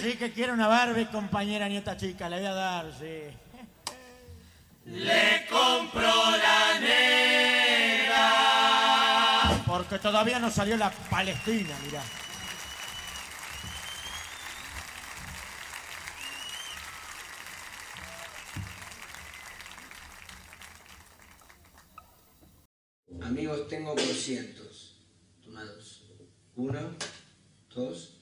Sí que quiero una Barbie, compañera nieta chica, le voy a dar, sí. Le compro la negra. Porque todavía no salió la Palestina, mirá. Amigos, tengo por cientos. Toma dos. 1, 2,